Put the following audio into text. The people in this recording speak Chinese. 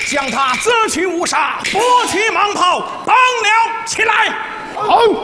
将他择去无杀，夺去蟒袍，绑了起来。 好。